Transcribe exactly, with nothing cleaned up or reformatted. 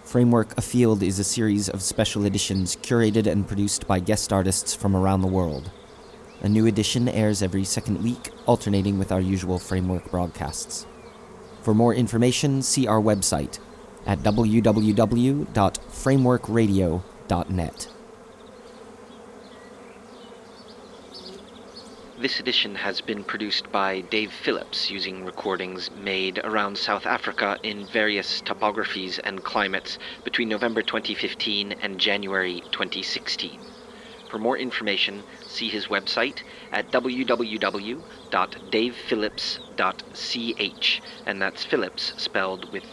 Framework Afield is a series of special editions curated and produced by guest artists from around the world. A new edition airs every second week, alternating with our usual Framework broadcasts. For more information, see our website at w w w dot framework radio dot net. This edition has been produced by Dave Phillips using recordings made around South Africa in various topographies and climates between November twenty fifteen and January twenty sixteen. For more information, see his website at w w w dot dave phillips dot c h, and that's Phillips spelled with